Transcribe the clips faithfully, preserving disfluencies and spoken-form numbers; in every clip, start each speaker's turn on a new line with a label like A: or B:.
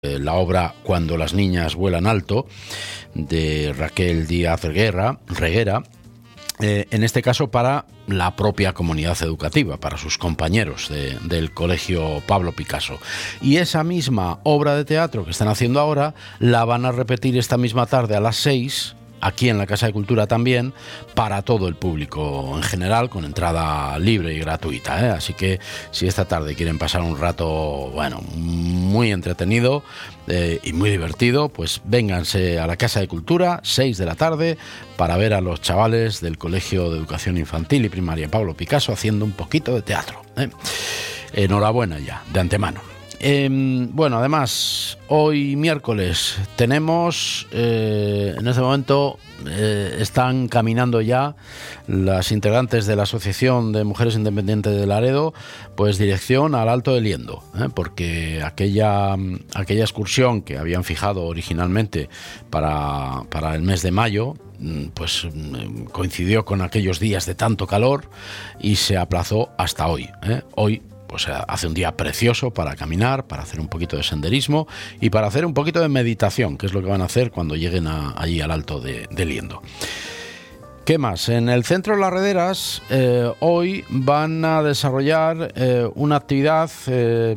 A: la obra Cuando las niñas vuelan alto, de Raquel Díaz Reguera, Reguera eh, en este caso para la propia comunidad educativa, para sus compañeros de, del Colegio Pablo Picasso. Y esa misma obra de teatro que están haciendo ahora la van a repetir esta misma tarde a las seis, aquí en la Casa de Cultura también, para todo el público en general, con entrada libre y gratuita, ¿eh? Así que si esta tarde quieren pasar un rato, bueno, muy entretenido eh, y muy divertido, pues vénganse a la Casa de Cultura, seis de la tarde, para ver a los chavales del Colegio de Educación Infantil y Primaria Pablo Picasso haciendo un poquito de teatro, ¿eh? Enhorabuena ya, de antemano. Eh, bueno, además, hoy miércoles tenemos, eh, en este momento eh, están caminando ya las integrantes de la Asociación de Mujeres Independientes de Laredo, pues dirección al Alto de Liendo, ¿eh? porque aquella, aquella excursión que habían fijado originalmente para, para el mes de mayo, pues coincidió con aquellos días de tanto calor y se aplazó hasta hoy, ¿eh? Hoy pues hace un día precioso para caminar, para hacer un poquito de senderismo y para hacer un poquito de meditación, que es lo que van a hacer cuando lleguen a, allí al Alto de, de Liendo. ¿Qué más? En el Centro Las Rederas eh, hoy van a desarrollar eh, una actividad eh,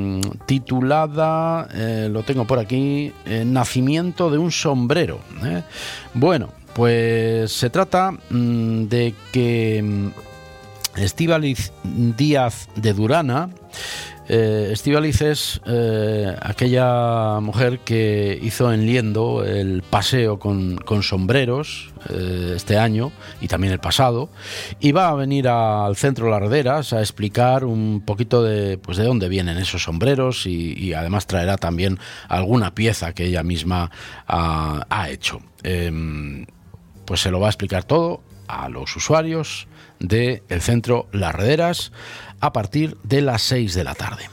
A: titulada, eh, lo tengo por aquí, eh, Nacimiento de un sombrero, ¿eh? Bueno, pues se trata mmm, de que Estíbaliz Díaz de Durana, eh, Estíbaliz es eh, aquella mujer que hizo en Liendo el paseo con, con sombreros eh, este año y también el pasado, y va a venir a, al Centro Las Rederas a explicar un poquito de, pues de dónde vienen esos sombreros y, y además traerá también alguna pieza que ella misma ha, ha hecho. Eh, pues se lo va a explicar todo a los usuarios del Centro Las Rederas a partir de las seis de la tarde.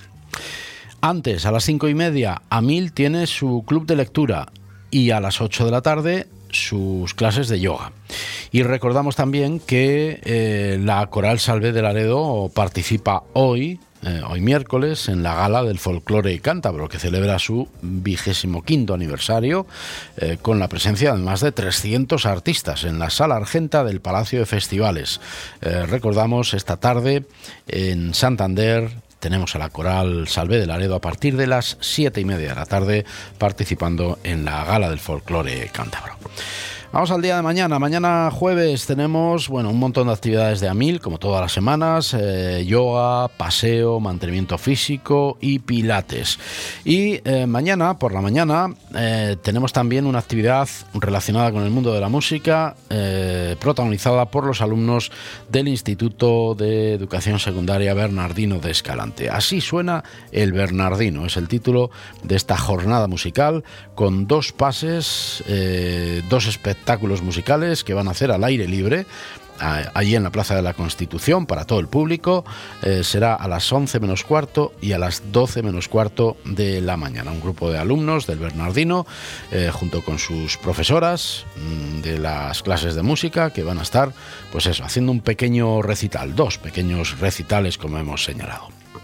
A: Antes, a las cinco y media, Amil tiene su club de lectura y a las ocho de la tarde sus clases de yoga. Y recordamos también que eh, la Coral Salvé de Laredo participa hoy, eh, hoy miércoles, en la Gala del Folclore Cántabro, que celebra su vigésimo quinto aniversario, eh, con la presencia de más de trescientos artistas en la Sala Argenta del Palacio de Festivales. Eh, recordamos, esta tarde en Santander tenemos a la Coral Salvé de Laredo a partir de las siete y media de la tarde participando en la Gala del Folclore Cántabro. Vamos al día de mañana. Mañana jueves tenemos, bueno, un montón de actividades de Amil, como todas las semanas, eh, yoga, paseo, mantenimiento físico y pilates. Y eh, mañana, por la mañana, eh, tenemos también una actividad relacionada con el mundo de la música, eh, protagonizada por los alumnos del Instituto de Educación Secundaria Bernardino de Escalante. Así suena el Bernardino, es el título de esta jornada musical, con dos pases, eh, dos espectáculos espectáculos musicales que van a hacer al aire libre allí en la Plaza de la Constitución para todo el público. Eh, será a las once menos cuarto y a las doce menos cuarto de la mañana. Un grupo de alumnos del Bernardino eh, junto con sus profesoras mmm, de las clases de música, que van a estar, pues eso, haciendo un pequeño recital, dos pequeños recitales como hemos señalado.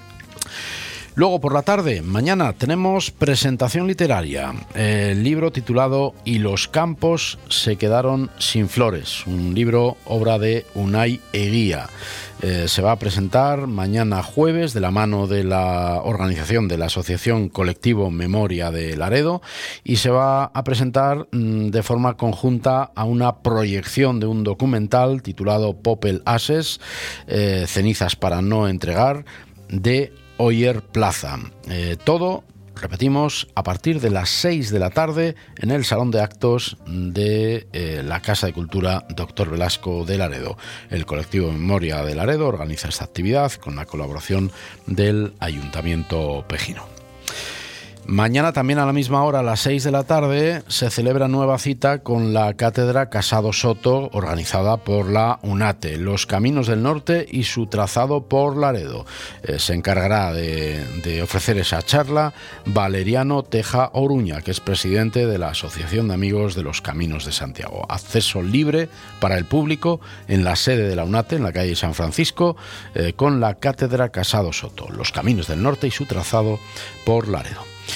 A: Luego por la tarde, mañana, tenemos presentación literaria, el libro titulado Y los campos se quedaron sin flores, un libro obra de Unai Eguía. Eh, se va a presentar mañana jueves de la mano de la organización de la Asociación Colectivo Memoria de Laredo y se va a presentar mmm, de forma conjunta a una proyección de un documental titulado Popel Ases, eh, Cenizas para no entregar, de Oyer Plaza. Eh, todo, repetimos, a partir de las seis de la tarde en el Salón de Actos de eh, la Casa de Cultura Doctor Velasco de Laredo. El colectivo Memoria de Laredo organiza esta actividad con la colaboración del Ayuntamiento Pejino. Mañana también a la misma hora, a las seis de la tarde, se celebra nueva cita con la Cátedra Casado Soto, organizada por la UNATE, Los Caminos del Norte y su trazado por Laredo. Eh, se encargará de, de ofrecer esa charla Valeriano Teja Oruña, que es presidente de la Asociación de Amigos de los Caminos de Santiago. Acceso libre para el público en la sede de la UNATE, en la calle San Francisco, eh, con la Cátedra Casado Soto, Los Caminos del Norte y su trazado por Laredo.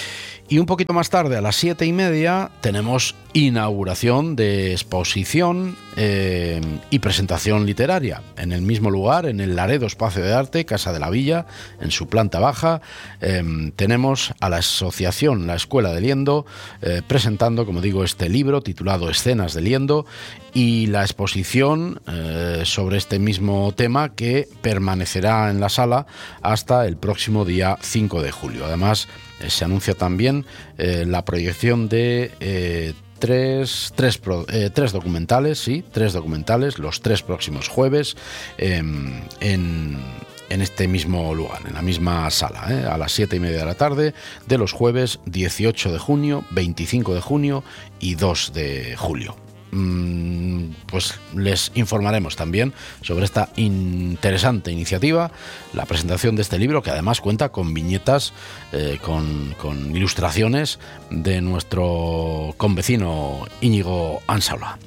A: Y un poquito más tarde, a las siete y media, tenemos inauguración de exposición eh, y presentación literaria. En el mismo lugar, en el Laredo Espacio de Arte, Casa de la Villa, en su planta baja, eh, tenemos a la asociación La Escuela de Liendo eh, presentando, como digo, este libro titulado Escenas de Liendo y la exposición eh, sobre este mismo tema que permanecerá en la sala hasta el próximo día cinco de julio. Además, eh, se anuncia también eh, la proyección de eh, tres, tres, pro, eh, tres documentales, sí, tres documentales, los tres próximos jueves eh, en... en este mismo lugar, en la misma sala, ¿eh? A las siete y media de la tarde de los jueves dieciocho de junio, veinticinco de junio y dos de julio. Pues les informaremos también sobre esta interesante iniciativa, la presentación de este libro, que además cuenta con viñetas, eh, con, con ilustraciones de nuestro convecino Íñigo Ansaula.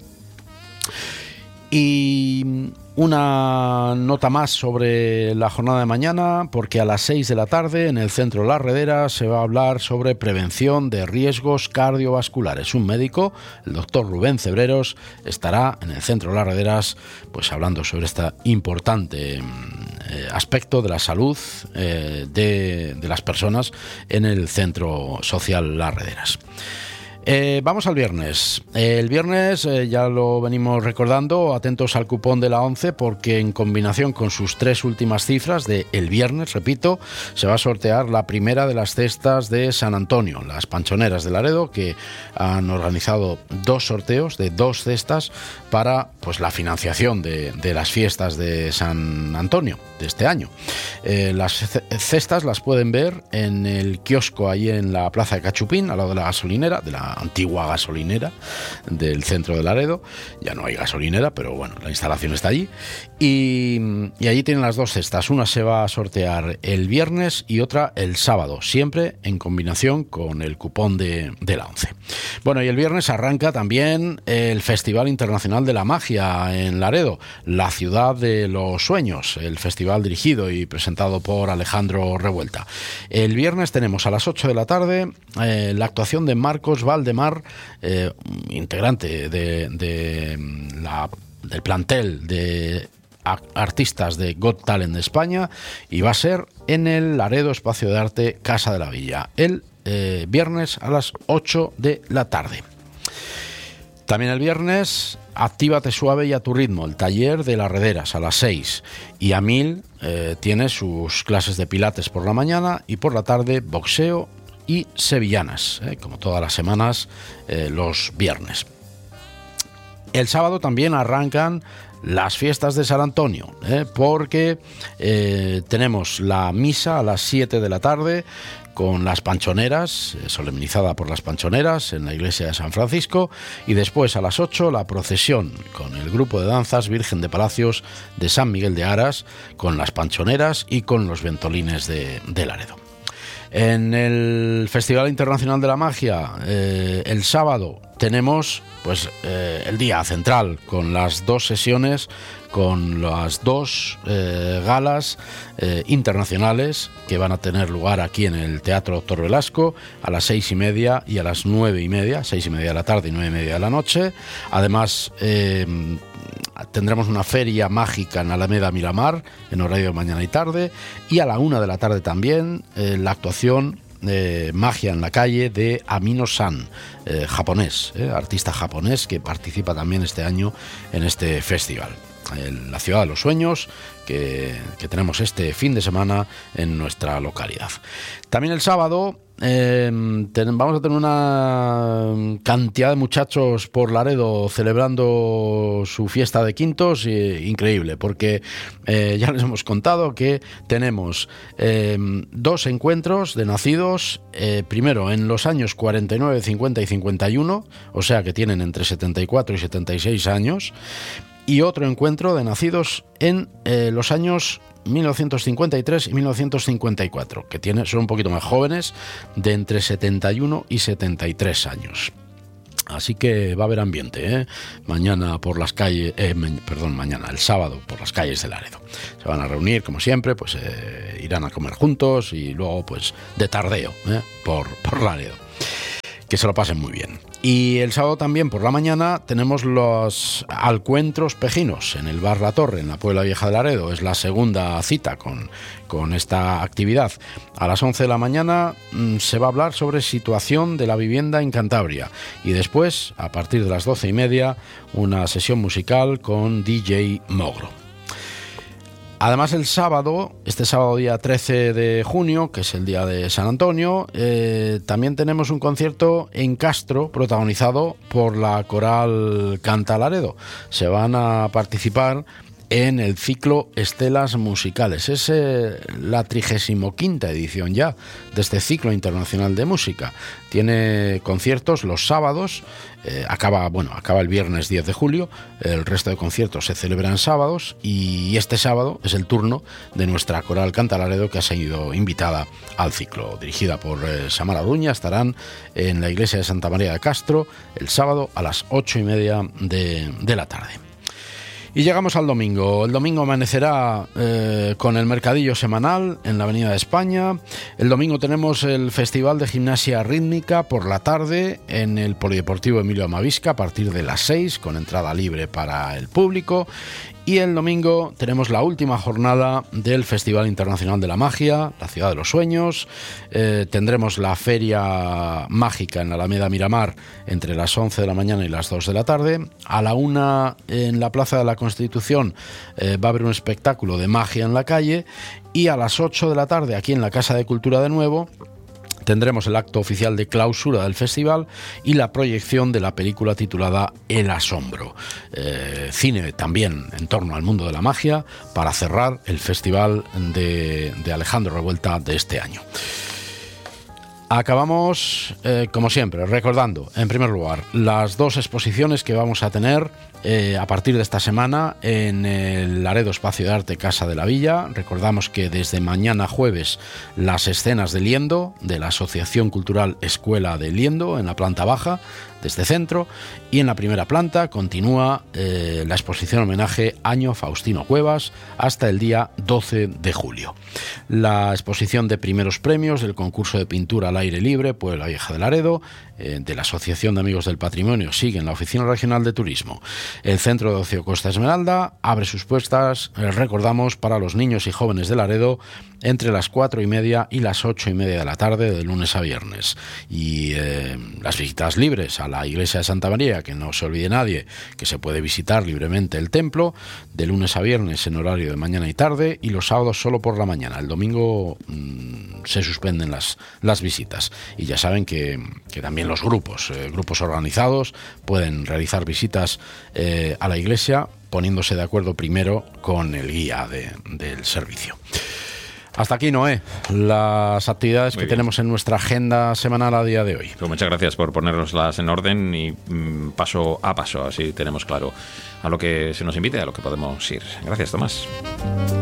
A: Y una nota más sobre la jornada de mañana, porque a las seis de la tarde en el Centro La Redera se va a hablar sobre prevención de riesgos cardiovasculares. Un médico, el doctor Rubén Cebreros, estará en el Centro Las Rederas pues hablando sobre este importante eh, aspecto de la salud eh, de, de las personas en el Centro Social Las Rederas. Eh, vamos al viernes. Eh, el viernes eh, ya lo venimos recordando, atentos al cupón de la ONCE, porque en combinación con sus tres últimas cifras de el viernes, repito, se va a sortear la primera de las cestas de San Antonio, las Panchoneras de Laredo, que han organizado dos sorteos de dos cestas para pues la financiación de, de las fiestas de San Antonio de este año. Eh, las cestas las pueden ver en el kiosco ahí en la Plaza de Cachupín, al lado de la gasolinera, de la antigua gasolinera del centro de Laredo. Ya no hay gasolinera, pero bueno, la instalación está allí. Y, y allí tienen las dos cestas. Una se va a sortear el viernes y otra el sábado, siempre en combinación con el cupón de, de la ONCE. Bueno, y el viernes arranca también el Festival Internacional de la Magia en Laredo, la ciudad de los sueños, el festival dirigido y presentado por Alejandro Revuelta. El viernes tenemos a las ocho de la tarde eh, la actuación de Marcos Valdemar, eh, integrante de, de la, del plantel de artistas de Got Talent de España, y va a ser en el Laredo Espacio de Arte Casa de la Villa, el eh, viernes a las ocho de la tarde. También el viernes, Actívate suave y a tu ritmo, el taller de las Rederas a las seis, y Amil eh, tiene sus clases de pilates por la mañana y por la tarde boxeo y sevillanas, eh, como todas las semanas, eh, los viernes. El sábado también arrancan las fiestas de San Antonio, eh, porque eh, tenemos la misa a las siete de la tarde con las Panchoneras, eh, solemnizada por las Panchoneras en la iglesia de San Francisco, y después a las ocho la procesión con el grupo de danzas Virgen de Palacios de San Miguel de Aras, con las Panchoneras y con los Ventolines de, de Laredo. En el Festival Internacional de la Magia, eh, el sábado tenemos pues eh, el día central con las dos sesiones, con las dos eh, galas eh, internacionales que van a tener lugar aquí en el Teatro Doctor Velasco a las seis y media y a las nueve y media, seis y media de la tarde y nueve y media de la noche. Además, eh, tendremos una feria mágica en Alameda Miramar en horario de mañana y tarde, y a la una de la tarde también eh, la actuación de Magia en la Calle de Amino San, eh, japonés, eh, artista japonés que participa también este año en este festival. En la ciudad de los sueños que, que tenemos este fin de semana en nuestra localidad. También el sábado eh, ten, vamos a tener una cantidad de muchachos por Laredo celebrando su fiesta de quintos, eh, increíble, porque eh, ya les hemos contado que tenemos eh, dos encuentros de nacidos, eh, primero en los años cuarenta y nueve, cincuenta y cincuenta y uno, o sea que tienen entre setenta y cuatro y setenta y seis años, y otro encuentro de nacidos en eh, los años mil novecientos cincuenta y tres y mil novecientos cincuenta y cuatro, que tiene, son un poquito más jóvenes, de entre setenta y uno y setenta y tres años. Así que va a haber ambiente, ¿eh? Mañana por las calles, eh, me, perdón, mañana, el sábado, por las calles de Laredo. Se van a reunir, como siempre, pues eh, irán a comer juntos y luego, pues, de tardeo, ¿eh? por, por Laredo. Que se lo pasen muy bien. Y el sábado también por la mañana tenemos los alcuentros pejinos en el Bar La Torre, en la Puebla Vieja de Laredo. Es la segunda cita con, con esta actividad. A las once de la mañana mmm, se va a hablar sobre situación de la vivienda en Cantabria. Y después, a partir de las doce y media, una sesión musical con D J Mogro. Además, el sábado, este sábado día trece de junio, que es el día de San Antonio, eh, también tenemos un concierto en Castro protagonizado por la Coral Canta Laredo. Se van a participar en el ciclo Estelas Musicales. Es eh, la trigésimo quinta edición ya de este ciclo internacional de música. Tiene conciertos los sábados, eh, acaba, bueno, acaba el viernes diez de julio, el resto de conciertos se celebran sábados y este sábado es el turno de nuestra Coral Canta Laredo, que ha sido invitada al ciclo. Dirigida por eh, Samara Uruña, estarán en la iglesia de Santa María de Castro el sábado a las ocho y media de, de la tarde. Y llegamos al domingo. El domingo amanecerá eh, con el mercadillo semanal en la Avenida de España. El domingo tenemos el Festival de Gimnasia Rítmica por la tarde en el Polideportivo Emilio Amavisca a partir de las seis, con entrada libre para el público. Y el domingo tenemos la última jornada del Festival Internacional de la Magia, la Ciudad de los Sueños. Eh, tendremos la Feria Mágica en la Alameda Miramar entre las once de la mañana y las dos de la tarde. A la una en la Plaza de la Constitución eh, va a haber un espectáculo de magia en la calle. Y a las ocho de la tarde, aquí en la Casa de Cultura de nuevo, tendremos el acto oficial de clausura del festival y la proyección de la película titulada El Asombro. Eh, cine también en torno al mundo de la magia para cerrar el festival de, de Alejandro Revuelta de este año. Acabamos, eh, como siempre, recordando, en primer lugar, las dos exposiciones que vamos a tener eh, a partir de esta semana en el Laredo Espacio de Arte Casa de la Villa. Recordamos que desde mañana jueves las escenas de Liendo, de la Asociación Cultural Escuela de Liendo, en la planta baja de este centro, y en la primera planta continúa eh, la exposición homenaje Año Faustino Cuevas hasta el día doce de julio. La exposición de primeros premios del concurso de pintura al aire libre Puebla Vieja de Laredo, eh, de la Asociación de Amigos del Patrimonio, sigue en la Oficina Regional de Turismo. El Centro de Ocio Costa Esmeralda abre sus puertas, eh, recordamos, para los niños y jóvenes de Laredo entre las cuatro y media y las ocho y media de la tarde, de lunes a viernes. Y eh, las visitas libres a la iglesia de Santa María, que no se olvide nadie que se puede visitar libremente el templo, de lunes a viernes en horario de mañana y tarde, y los sábados solo por la mañana. El domingo mmm, se suspenden las, las visitas. Y ya saben que, que también los grupos, eh, grupos organizados, pueden realizar visitas eh, a la iglesia poniéndose de acuerdo primero con el guía de, del servicio. Hasta aquí, Noé, las actividades Muy que bien. tenemos en nuestra agenda semanal a día de hoy.
B: Pues muchas gracias por ponernoslas en orden y mm, paso a paso, así tenemos claro a lo que se nos invite, a lo que podemos ir. Gracias, Tomás.